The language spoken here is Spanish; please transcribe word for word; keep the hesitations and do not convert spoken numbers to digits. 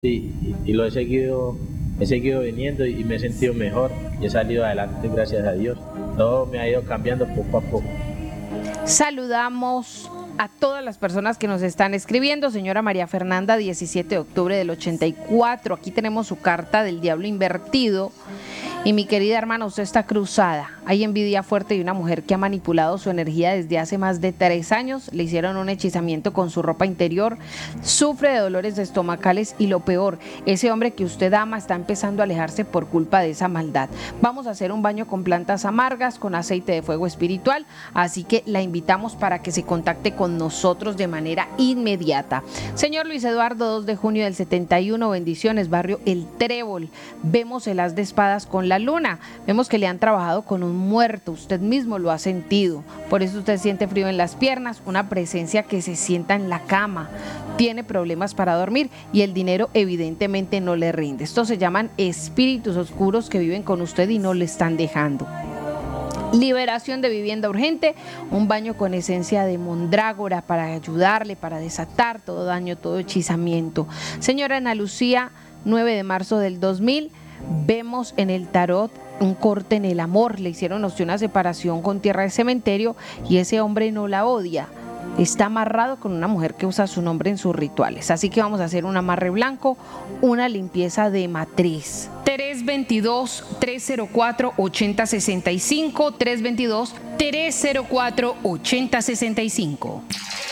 y, y lo he seguido, he seguido viniendo y me he sentido mejor y he salido adelante gracias a Dios. Todo me ha ido cambiando poco a poco. Saludamos a todas las personas que nos están escribiendo. Señora María Fernanda, diecisiete de octubre del ochenta y cuatro, aquí tenemos su carta del diablo invertido. Y mi querida hermana, usted está cruzada. Hay envidia fuerte de una mujer que ha manipulado su energía desde hace más de tres años. Le hicieron un hechizamiento con su ropa interior. Sufre de dolores estomacales y lo peor, ese hombre que usted ama está empezando a alejarse por culpa de esa maldad. Vamos a hacer un baño con plantas amargas, con aceite de fuego espiritual. Así que la invitamos para que se contacte con nosotros de manera inmediata. Señor Luis Eduardo, dos de junio del setenta y uno, bendiciones, barrio El Trébol. Vemos el as de espadas con la luna, vemos que le han trabajado con un muerto, usted mismo lo ha sentido, por eso usted siente frío en las piernas, una presencia que se sienta en la cama, tiene problemas para dormir y el dinero evidentemente no le rinde. Estos se llaman espíritus oscuros que viven con usted y no le están dejando. Liberación de vivienda urgente, un baño con esencia de mandrágora para ayudarle, para desatar todo daño, todo hechizamiento. Señora Ana Lucía, nueve de marzo del dos mil, vemos en el tarot un corte en el amor, le hicieron una separación con tierra de cementerio y ese hombre no la odia, está amarrado con una mujer que usa su nombre en sus rituales, así que vamos a hacer un amarre blanco, una limpieza de matriz. tres veintidós, tres cero cuatro, ochenta sesenta y cinco, tres veintidós, tres cero cuatro, ochenta sesenta y cinco.